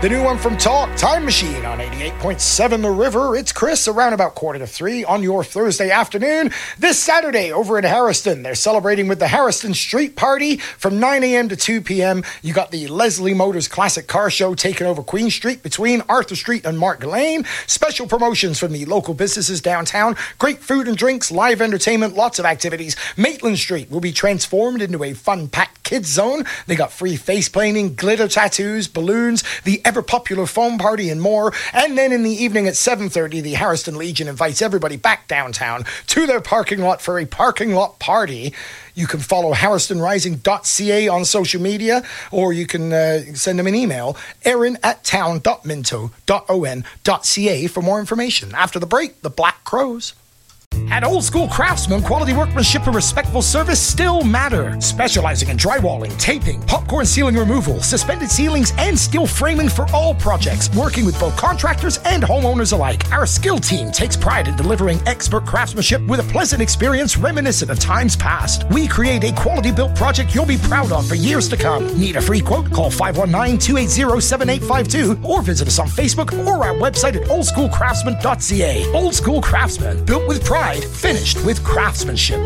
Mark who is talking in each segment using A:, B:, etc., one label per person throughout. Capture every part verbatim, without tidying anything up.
A: The new one from Talk, Time Machine on eighty-eight point seven The River. It's Chris around about quarter to three on your Thursday afternoon. This Saturday over at Harriston, they're celebrating with the Harriston Street Party from nine a.m. to two p.m. You got the Leslie Motors Classic Car Show taking over Queen Street between Arthur Street and Mark Lane. Special promotions from the local businesses downtown. Great food and drinks, live entertainment, lots of activities. Maitland Street will be transformed into a fun-packed kids zone. They got free face painting, glitter tattoos, balloons, the ever-popular foam party, and more. And then in the evening at seven thirty, the Harriston Legion invites everybody back downtown to their parking lot for a parking lot party. You can follow harriston rising dot c a on social media, or you can uh, send them an email, erin at town dot minto dot on dot c a for more information. After the break, the Black Crows. At Old School Craftsman, quality workmanship and respectful service still matter. Specializing in drywalling, taping, popcorn ceiling removal, suspended ceilings, and steel framing for all projects. Working with both contractors and homeowners alike. Our skill team takes pride in delivering expert craftsmanship with a pleasant experience reminiscent of times past. We create a quality built project you'll be proud of for years to come. Need a free quote? Call five one nine, two eight zero, seven eight five two or visit us on Facebook or our website at old school craftsman dot c a. Old School Craftsman, built with pride. Finished with craftsmanship.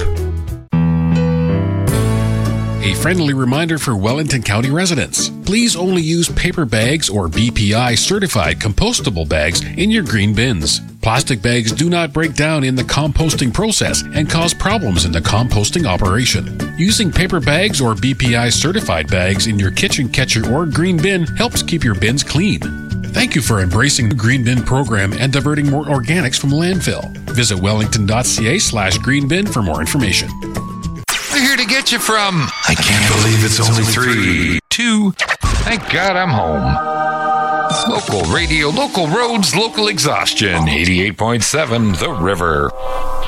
B: A friendly reminder for Wellington County residents. Please only use paper bags or B P I certified compostable bags in your green bins. Plastic bags do not break down in the composting process and cause problems in the composting operation. Using paper bags or B P I certified bags in your kitchen catcher or green bin helps keep your bins clean. Thank you for embracing the Green Bin program and diverting more organics from landfill. Visit wellington dot c a slash green bin for more information.
C: We're here to get you from, I can't believe it's only three, to, thank God I'm home. Local radio, local roads, local exhaustion. eighty-eight point seven The River.